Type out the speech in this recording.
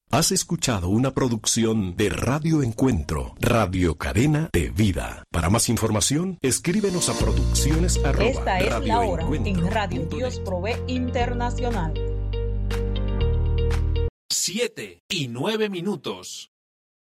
Has escuchado una producción de Radio Encuentro, Radio Cadena de Vida. Para más información, escríbenos a producciones@. Esta es la hora en Radio Dios Provee Internacional. 7:09.